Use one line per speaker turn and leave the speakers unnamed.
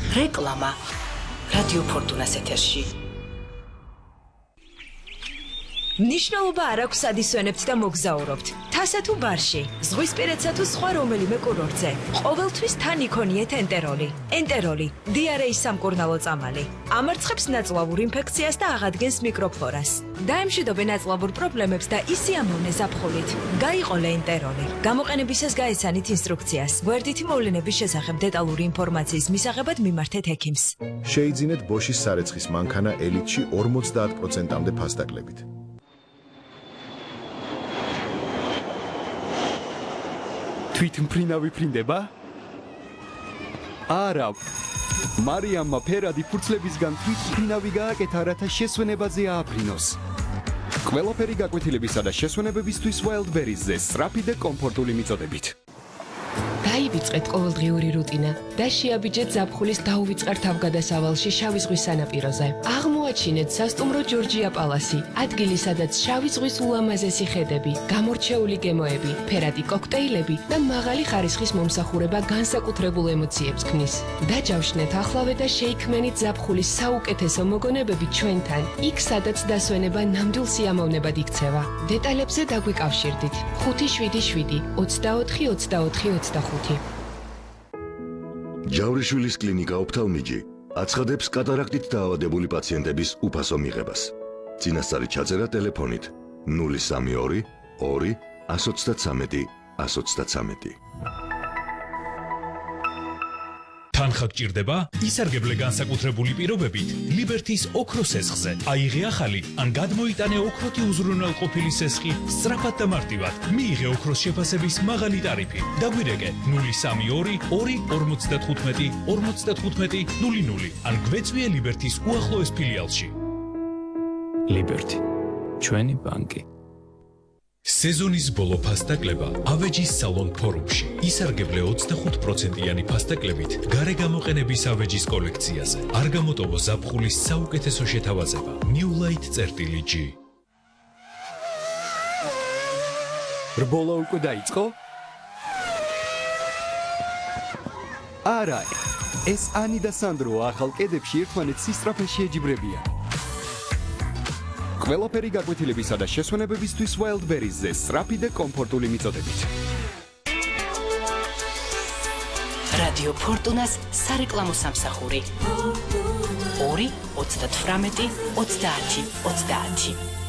რეკლამა რადიო ფორტუნას ეთერში.
ნიშნულობა არ აქვს ადისვენებთ და მოგზაურობთ. თასა თუ ბარში, ზღვისპირეთსა თუ სხვა რომელიმე კურორტზე. ყოველთვის თან იქონიეთ ენტეროლი. ენტეროლი, დიარეის სამკურნალო წამალი. ამარცხებს ნაწლავურ ინფექციას და აღადგენს მიკროფლორას. დაემშვიდობენ ნაწლავურ პრობლემებს და ისიამოვნე ზაფხულით. გაიყოლე ენტეროლი. გამოყენებისას გაეცანით ინსტრუქციას. გვერდითი მოვლენების შესახებ დეტალური ინფორმაციის მისაღებად მიმართეთ ექიმს.
შეიძინეთ ბოშის სარეცხის მანქანა ელიტში 50%-მდე ფასდაკლებით.
თვითმფრინავი ფრინდება? არა. მარიამმა ფერადი ფურცლებისგან თვითმფრინავი გააკეთა, რათა შესვენებაზე ააფრინოს. ყველაფერი გაკვეთილებისა და შესვენებებისთვის Wildberries-ზე სწრაფი და კომფორტული მიწოდებით.
დაივიწყეთ ყოველდღიური რუტინა და შეაბიჯეთ ზაფხულის დაუვიწყარ თავგადასავალში შავი ზღვის სანაპიროზე. აღმოაჩინეთ სასტუმრო ჯორჯია პალასი, ადგილი, სადაც შავი ზღვის ულამაზესი ხედები, გამორჩეული გემოები, ფერადი კოქტეილები და მაღალი ხარისხის მომსახურება განსაკუთრებულ ემოციებს ქმნის. დაჯავშნეთ ახლავე და შეიქმნით ზაფხულის საუკეთესო მოგონებები ჩვენთან, იქ სადაც დასვენება ნამდვილ სიამოვნებად იქცევა. დეტალებზე დაგვიკავშირდით 577 24 24 25.
ჯავრიშვილის კლინიკა ოფთალმიჯი აცხადებს კატარაქტით დაავადებული პაციენტების უფასო მიღებას. წინასწარი ჩაწერა ტელეფონით 032 2 133 133.
თანხა გჭირდება? ისარგებლე განსაკუთრებული პირობებით ლიბერთის ოქროს სესხზე. აიღე ახალი ან გადმოიტანე ოქროთი უზრუნველყოფილი სესხი სწრაფად და მარტივად. მიიღე ოქროს შეფასების მაღალი ტარიფი. დაგვირეკე 032 2 55 55 00 ან გვეწვიე ლიბერთის უახლოეს ფილიალში.
ლიბერთი, ჩვენი ბანკი.
სეზონის ბოლო ფასდაკლება ავეჯის სალონ ფორუმში. ისარგებლე 25%-იანი ფასდაკლებით გარე გამოყენების ავეჯის კოლექციაზე. არ გამოტოვო ზაფხულის საუკეთესო შეთავაზება. New Light-G.
რბოლა უკვე დაიწყო? არა, ეს ანი და სანდრო ახალ კედებში ერთმანეთს სისწრაფეში ეჯიბრებიან. ყველაფერი გაკვეთილებისა და შესვენებებისთვის Wildberries-ზე სწრაფი და კომფორტული მიწოდებით.
რადიო ფორტუნას სარეკლამო სამსახური 2 38 30 30.